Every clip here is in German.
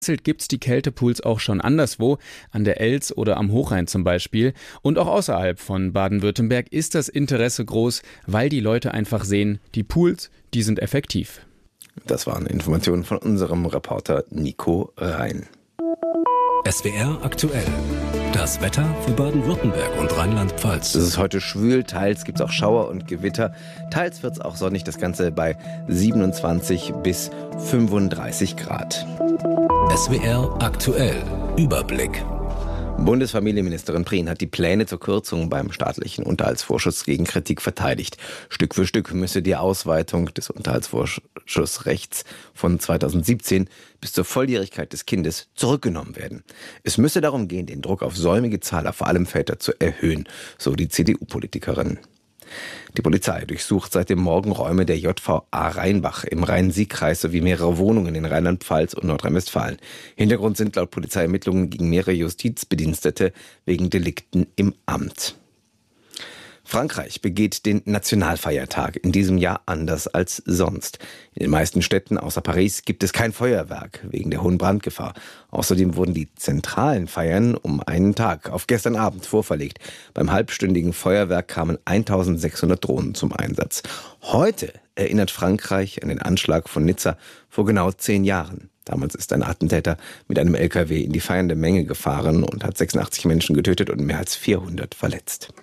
Gibt es die Kältepools auch schon anderswo, an der Elz oder am Hochrhein zum Beispiel. Und auch außerhalb von Baden-Württemberg ist das Interesse groß, weil die Leute einfach sehen, die Pools, die sind effektiv. Das waren Informationen von unserem Reporter Nico Rhein. SWR aktuell. Das Wetter für Baden-Württemberg und Rheinland-Pfalz. Es ist heute schwül, teils gibt es auch Schauer und Gewitter. Teils wird es auch sonnig, das Ganze bei 27 bis 35 Grad. SWR aktuell. Überblick. Bundesfamilienministerin Prien hat die Pläne zur Kürzung beim staatlichen Unterhaltsvorschuss gegen Kritik verteidigt. Stück für Stück müsse die Ausweitung des Unterhaltsvorschussrechts von 2017 bis zur Volljährigkeit des Kindes zurückgenommen werden. Es müsse darum gehen, den Druck auf säumige Zahler, vor allem Väter, zu erhöhen, so die CDU-Politikerin. Die Polizei durchsucht seit dem Morgen Räume der JVA Rheinbach im Rhein-Sieg-Kreis sowie mehrere Wohnungen in Rheinland-Pfalz und Nordrhein-Westfalen. Hintergrund sind laut Polizei Ermittlungen gegen mehrere Justizbedienstete wegen Delikten im Amt. Frankreich begeht den Nationalfeiertag in diesem Jahr anders als sonst. In den meisten Städten außer Paris gibt es kein Feuerwerk wegen der hohen Brandgefahr. Außerdem wurden die zentralen Feiern um einen Tag auf gestern Abend vorverlegt. Beim halbstündigen Feuerwerk kamen 1600 Drohnen zum Einsatz. Heute erinnert Frankreich an den Anschlag von Nizza vor genau 10 Jahren. Damals ist ein Attentäter mit einem LKW in die feiernde Menge gefahren und hat 86 Menschen getötet und mehr als 400 verletzt.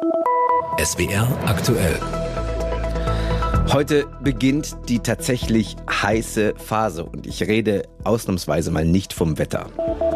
SWR aktuell. Heute beginnt die tatsächlich heiße Phase und ich rede ausnahmsweise mal nicht vom Wetter.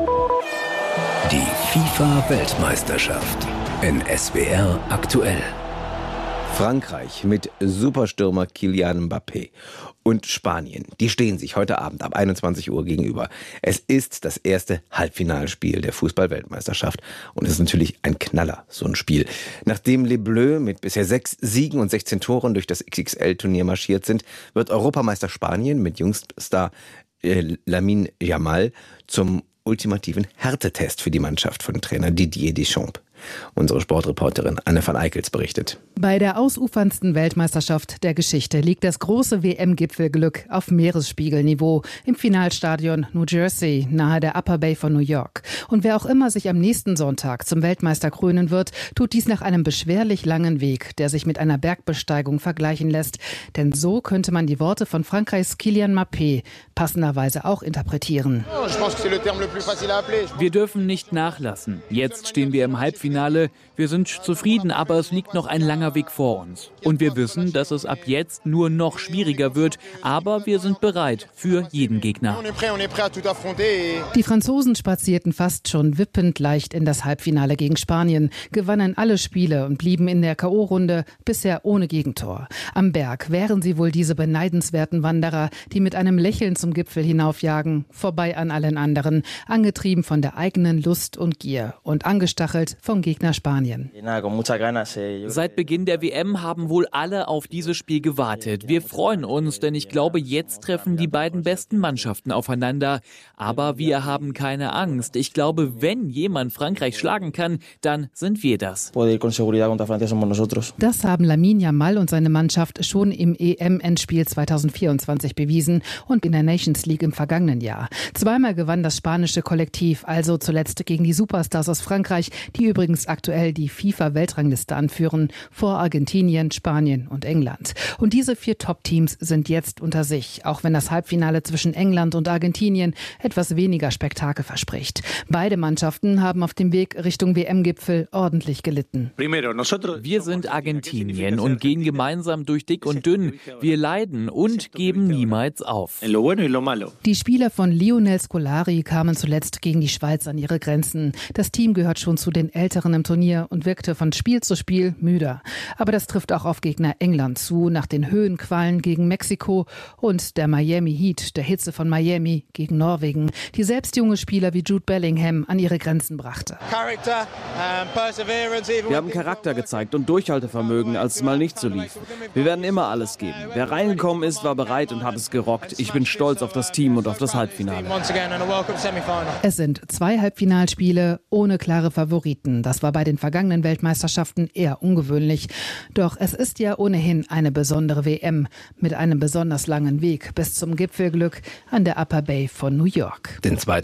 Die FIFA-Weltmeisterschaft in SWR aktuell. Frankreich mit Superstürmer Kylian Mbappé und Spanien, die stehen sich heute Abend ab 21 Uhr gegenüber. Es ist das erste Halbfinalspiel der Fußball-Weltmeisterschaft und es ist natürlich ein Knaller, so ein Spiel. Nachdem Les Bleus mit bisher 6 Siegen und 16 Toren durch das XXL-Turnier marschiert sind, wird Europameister Spanien mit Jungststar Lamine Yamal zum ultimativen Härtetest für die Mannschaft von Trainer Didier Deschamps. Unsere Sportreporterin Anne van Eickels berichtet. Bei der ausuferndsten Weltmeisterschaft der Geschichte liegt das große WM-Gipfelglück auf Meeresspiegelniveau im Finalstadion New Jersey, nahe der Upper Bay von New York. Und wer auch immer sich am nächsten Sonntag zum Weltmeister krönen wird, tut dies nach einem beschwerlich langen Weg, der sich mit einer Bergbesteigung vergleichen lässt. Denn so könnte man die Worte von Frankreichs Kylian Mbappé passenderweise auch interpretieren. Wir dürfen nicht nachlassen. Jetzt stehen wir im Halbfinale. Wir sind zufrieden, aber es liegt noch ein langer Weg vor uns. Und wir wissen, dass es ab jetzt nur noch schwieriger wird, aber wir sind bereit für jeden Gegner. Die Franzosen spazierten fast schon wippend leicht in das Halbfinale gegen Spanien, gewannen alle Spiele und blieben in der K.O.-Runde bisher ohne Gegentor. Am Berg wären sie wohl diese beneidenswerten Wanderer, die mit einem Lächeln zum Gipfel hinaufjagen, vorbei an allen anderen, angetrieben von der eigenen Lust und Gier und angestachelt vom Gegner Spanien. Seit Beginn der WM haben wohl alle auf dieses Spiel gewartet. Wir freuen uns, denn ich glaube, jetzt treffen die beiden besten Mannschaften aufeinander. Aber wir haben keine Angst. Ich glaube, wenn jemand Frankreich schlagen kann, dann sind wir das. Das haben Lamine Yamal und seine Mannschaft schon im EM-Endspiel 2024 bewiesen und in der Nations League im vergangenen Jahr. Zweimal gewann das spanische Kollektiv, also zuletzt gegen die Superstars aus Frankreich, die übrigens aktuell die FIFA-Weltrangliste anführen, vor Argentinien, Spanien und England. Und diese 4 Top-Teams sind jetzt unter sich, auch wenn das Halbfinale zwischen England und Argentinien etwas weniger Spektakel verspricht. Beide Mannschaften haben auf dem Weg Richtung WM-Gipfel ordentlich gelitten. Wir sind Argentinien und gehen gemeinsam durch dick und dünn. Wir leiden und geben niemals auf. Die Spieler von Lionel Scolari kamen zuletzt gegen die Schweiz an ihre Grenzen. Das Team gehört schon zu den Älteren im Turnier und wirkte von Spiel zu Spiel müder. Aber das trifft auch auf Gegner England zu, nach den Höhenqualen gegen Mexiko und der Miami Heat, der Hitze von Miami gegen Norwegen, die selbst junge Spieler wie Jude Bellingham an ihre Grenzen brachte. Wir haben Charakter gezeigt und Durchhaltevermögen, als es mal nicht so lief. Wir werden immer alles geben. Wer reingekommen ist, war bereit und hat es gerockt. Ich bin stolz auf das Team und auf das Halbfinale. Es sind 2 Halbfinalspiele ohne klare Favoriten. Das war bei den vergangenen Weltmeisterschaften eher ungewöhnlich. Doch es ist ja ohnehin eine besondere WM mit einem besonders langen Weg bis zum Gipfelglück an der Upper Bay von New York. Den zweiten